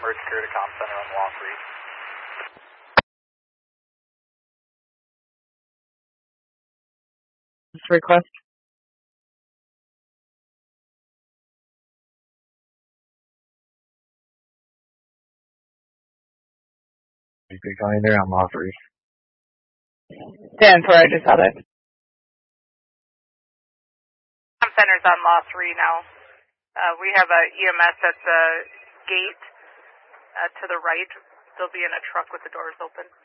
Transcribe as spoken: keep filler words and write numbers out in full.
Merge Security Comm Center on Law three. Request. You could go in there on Law three. Dan, sorry, I just had it. Comm Center's on Law three now. Uh, we have a E M S at the gate uh, to the right. They'll be in a truck with the doors open.